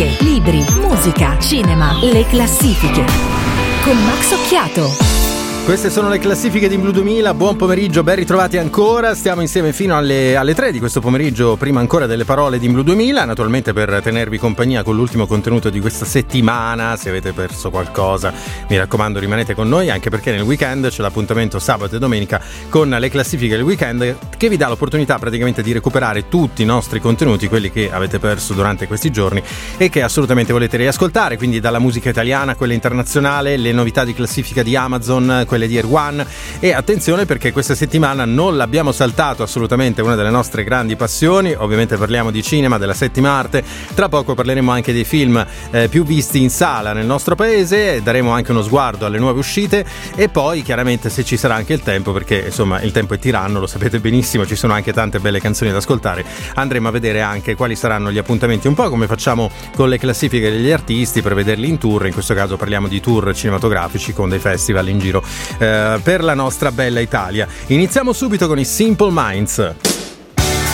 classifiche, libri, musica, cinema, le classifiche con Max Occhiato. Queste sono le classifiche di Blu 2000, buon pomeriggio, ben ritrovati ancora, stiamo insieme fino alle 3 di questo pomeriggio, prima ancora delle parole di Blu 2000, naturalmente per tenervi compagnia con l'ultimo contenuto di questa settimana. Se avete perso qualcosa, mi raccomando, rimanete con noi, anche perché nel weekend c'è l'appuntamento sabato e domenica con le classifiche del weekend, che vi dà l'opportunità praticamente di recuperare tutti i nostri contenuti, quelli che avete perso durante questi giorni e che assolutamente volete riascoltare, quindi dalla musica italiana, quella internazionale, le novità di classifica di Amazon, quelle di Air One. E attenzione, perché questa settimana non l'abbiamo saltato assolutamente, una delle nostre grandi passioni. Ovviamente parliamo di cinema, della settima arte, tra poco parleremo anche dei film più visti in sala nel nostro paese, daremo anche uno sguardo alle nuove uscite e poi chiaramente, se ci sarà anche il tempo, perché insomma il tempo è tiranno, lo sapete benissimo, ci sono anche tante belle canzoni da ascoltare, andremo a vedere anche quali saranno gli appuntamenti, un po' come facciamo con le classifiche degli artisti, per vederli in tour. In questo caso parliamo di tour cinematografici con dei festival in giro per la nostra bella Italia. Iniziamo subito con i Simple Minds.